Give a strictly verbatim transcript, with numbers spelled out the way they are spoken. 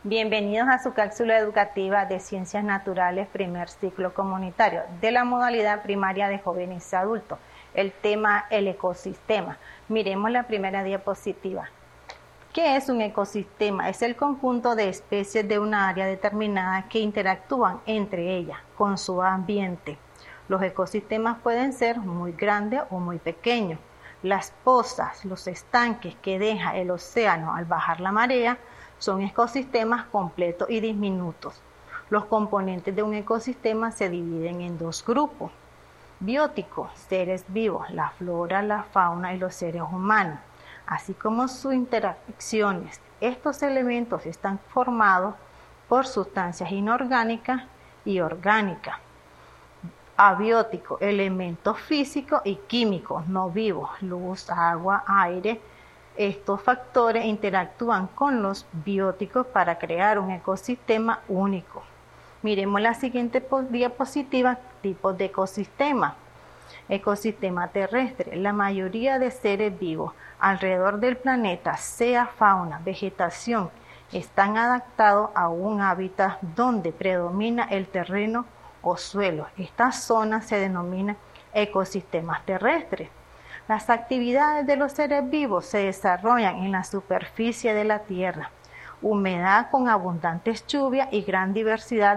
Bienvenidos a su cápsula educativa de Ciencias Naturales, primer ciclo comunitario, de la modalidad primaria de jóvenes y adultos. El tema, el ecosistema. Miremos la primera diapositiva. ¿Qué es un ecosistema? Es el conjunto de especies de una área determinada que interactúan entre ellas, con su ambiente. Los ecosistemas pueden ser muy grandes o muy pequeños. Las pozas, los estanques que deja el océano al bajar la marea, son ecosistemas completos y diminutos. Los componentes de un ecosistema se dividen en dos grupos. Bióticos, seres vivos, la flora, la fauna y los seres humanos, así como sus interacciones. Estos elementos están formados por sustancias inorgánicas y orgánicas. Abióticos, elementos físicos y químicos no vivos, luz, agua, aire. Estos factores interactúan con los bióticos para crear un ecosistema único. Miremos la siguiente diapositiva, tipos de ecosistema. Ecosistema terrestre. La mayoría de seres vivos alrededor del planeta, sea fauna, vegetación, están adaptados a un hábitat donde predomina el terreno o suelo. Estas zonas se denominan ecosistemas terrestres. Las actividades de los seres vivos se desarrollan en la superficie de la tierra, humedad con abundantes lluvias y gran diversidad